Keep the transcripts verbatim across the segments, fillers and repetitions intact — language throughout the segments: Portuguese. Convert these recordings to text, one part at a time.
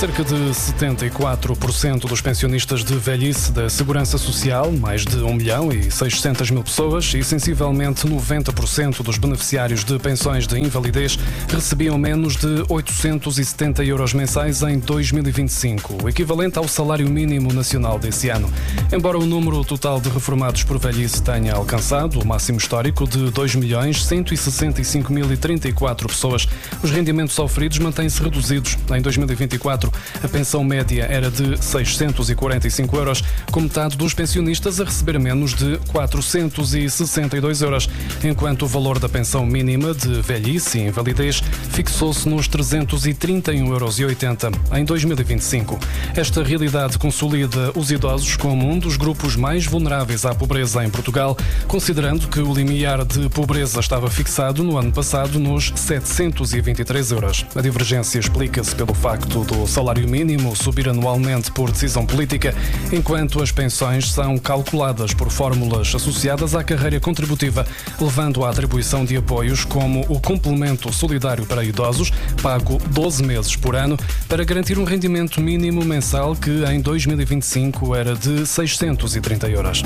Cerca de setenta e quatro por cento dos pensionistas de velhice da Segurança Social, mais de um milhão e seiscentas mil pessoas, e sensivelmente noventa por cento dos beneficiários de pensões de invalidez recebiam menos de oitocentos e setenta euros mensais em dois mil e vinte e cinco, o equivalente ao salário mínimo nacional desse ano. Embora o número total de reformados por velhice tenha alcançado o máximo histórico de dois milhões cento e sessenta e cinco mil e trinta e quatro pessoas, os rendimentos oferidos mantêm-se reduzidos. Em dois mil e vinte e quatro, a pensão média era de seiscentos e quarenta e cinco euros, com metade dos pensionistas a receber menos de quatrocentos e sessenta e dois euros, enquanto o valor da pensão mínima de velhice e invalidez fixou-se nos trezentos e trinta e um euros e oitenta em dois mil e vinte e cinco. Esta realidade consolida os idosos como um dos grupos mais vulneráveis à pobreza em Portugal, considerando que o limiar de pobreza estava fixado no ano passado nos setecentos e vinte e três euros. A divergência explica-se pelo facto do salário mínimo subir anualmente por decisão política, enquanto as pensões são calculadas por fórmulas associadas à carreira contributiva, levando à atribuição de apoios como o complemento solidário para idosos, pago doze meses por ano, para garantir um rendimento mínimo mensal que em dois mil e vinte e cinco era de seiscentos e trinta euros.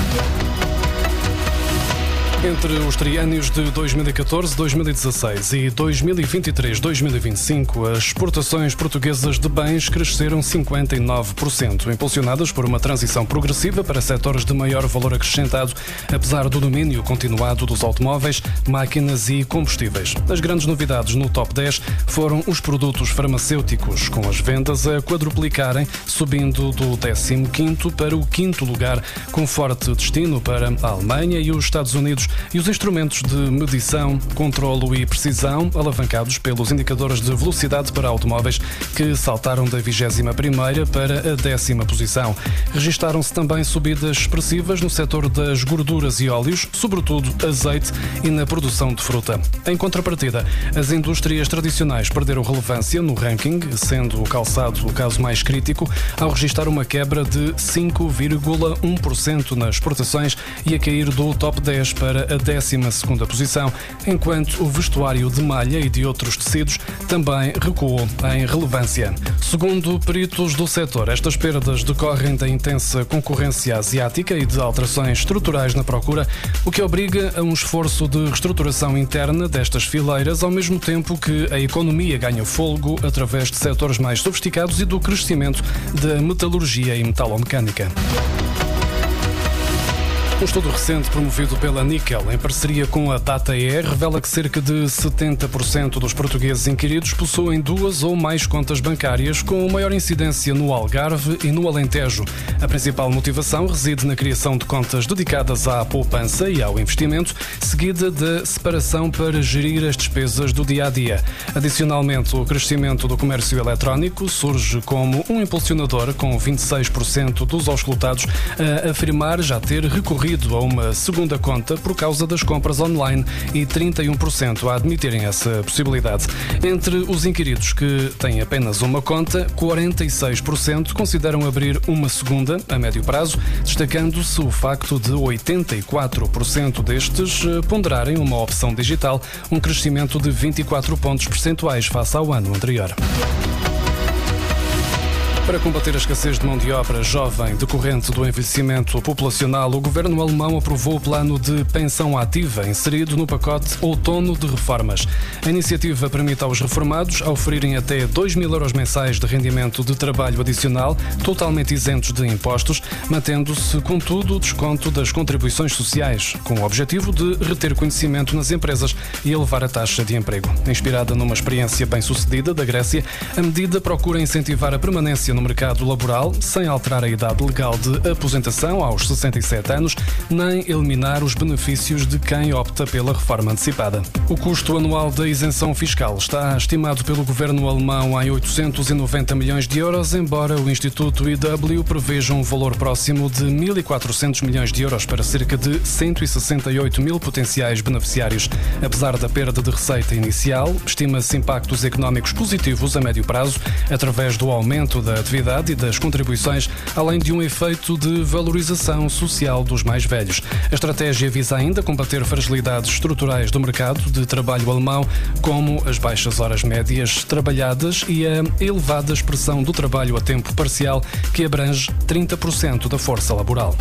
Entre os triênios de dois mil e catorze, dois mil e dezasseis e dois mil e vinte e três, dois mil e vinte e cinco, as exportações portuguesas de bens cresceram cinquenta e nove por cento, impulsionadas por uma transição progressiva para setores de maior valor acrescentado, apesar do domínio continuado dos automóveis, máquinas e combustíveis. As grandes novidades no top dez foram os produtos farmacêuticos, com as vendas a quadruplicarem, subindo do décimo quinto para o quinto lugar, com forte destino para a Alemanha e os Estados Unidos, e os instrumentos de medição, controlo e precisão, alavancados pelos indicadores de velocidade para automóveis, que saltaram da vigésima primeira para a décima posição. Registaram-se também subidas expressivas no setor das gorduras e óleos, sobretudo azeite, e na produção de fruta. Em contrapartida, as indústrias tradicionais perderam relevância no ranking, sendo o calçado o caso mais crítico, ao registrar uma quebra de cinco vírgula um por cento nas exportações e a cair do top dez para a décima segunda posição, enquanto o vestuário de malha e de outros tecidos também recuou em relevância. Segundo peritos do setor, estas perdas decorrem da intensa concorrência asiática e de alterações estruturais na procura, o que obriga a um esforço de reestruturação interna destas fileiras, ao mesmo tempo que a economia ganha fôlego através de setores mais sofisticados e do crescimento da metalurgia e metalomecânica. Um estudo recente promovido pela Nickel, em parceria com a DataE, revela que cerca de setenta por cento dos portugueses inquiridos possuem duas ou mais contas bancárias, com maior incidência no Algarve e no Alentejo. A principal motivação reside na criação de contas dedicadas à poupança e ao investimento, seguida da separação para gerir as despesas do dia-a-dia. Adicionalmente, o crescimento do comércio eletrónico surge como um impulsionador, com vinte e seis por cento dos auscultados a afirmar já ter recorrido a uma segunda conta por causa das compras online e trinta e um por cento a admitirem essa possibilidade. Entre os inquiridos que têm apenas uma conta, quarenta e seis por cento consideram abrir uma segunda a médio prazo, destacando-se o facto de oitenta e quatro por cento destes ponderarem uma opção digital, um crescimento de vinte e quatro pontos percentuais face ao ano anterior. Para combater a escassez de mão de obra jovem decorrente do envelhecimento populacional, o governo alemão aprovou o plano de pensão ativa inserido no pacote Outono de Reformas. A iniciativa permite aos reformados oferirem até dois mil euros mensais de rendimento de trabalho adicional, totalmente isentos de impostos, mantendo-se, contudo, o desconto das contribuições sociais, com o objetivo de reter conhecimento nas empresas e elevar a taxa de emprego. Inspirada numa experiência bem-sucedida da Grécia, a medida procura incentivar a permanência no mercado laboral, sem alterar a idade legal de aposentação aos sessenta e sete anos, nem eliminar os benefícios de quem opta pela reforma antecipada. O custo anual da isenção fiscal está estimado pelo governo alemão em oitocentos e noventa milhões de euros, embora o Instituto I W preveja um valor próximo de mil e quatrocentos milhões de euros para cerca de cento e sessenta e oito mil potenciais beneficiários. Apesar da perda de receita inicial, estima-se impactos económicos positivos a médio prazo, através do aumento da atividade e das contribuições, além de um efeito de valorização social dos mais velhos. A estratégia visa ainda combater fragilidades estruturais do mercado de trabalho alemão, como as baixas horas médias trabalhadas e a elevada expressão do trabalho a tempo parcial, que abrange trinta por cento da força laboral.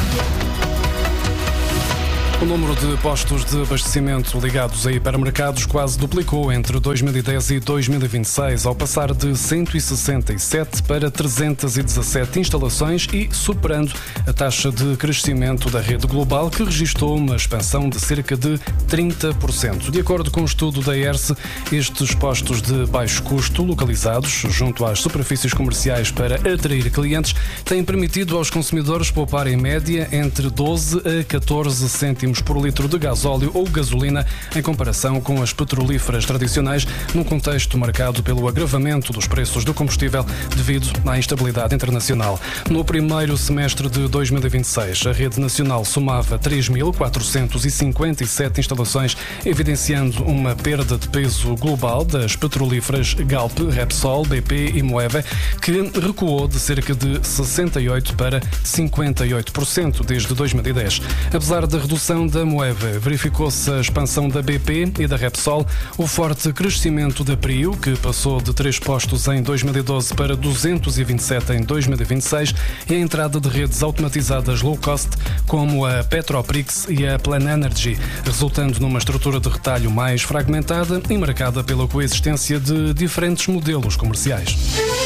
O número de postos de abastecimento ligados a hipermercados quase duplicou entre dois mil e dez e dois mil e vinte e seis, ao passar de cento e sessenta e sete para trezentas e dezassete instalações e superando a taxa de crescimento da rede global, que registrou uma expansão de cerca de trinta por cento. De acordo com o estudo da E R S, estes postos de baixo custo, localizados junto às superfícies comerciais para atrair clientes, têm permitido aos consumidores poupar em média entre doze a catorze cêntimos por litro de gasóleo ou gasolina, em comparação com as petrolíferas tradicionais, num contexto marcado pelo agravamento dos preços do combustível devido à instabilidade internacional. No primeiro semestre de dois mil e vinte e seis, a rede nacional somava três mil quatrocentas e cinquenta e sete instalações, evidenciando uma perda de peso global das petrolíferas Galp, Repsol, B P e Moeve, que recuou de cerca de sessenta e oito por cento para cinquenta e oito por cento desde dois mil e dez. Apesar da redução da Moeve, verificou-se a expansão da B P e da Repsol, o forte crescimento da Prio, que passou de três postos em dois mil e doze para duzentos e vinte e sete em dois mil e vinte e seis, e a entrada de redes automatizadas low cost, como a Petroprix e a Plan Energy, resultando numa estrutura de retalho mais fragmentada e marcada pela coexistência de diferentes modelos comerciais.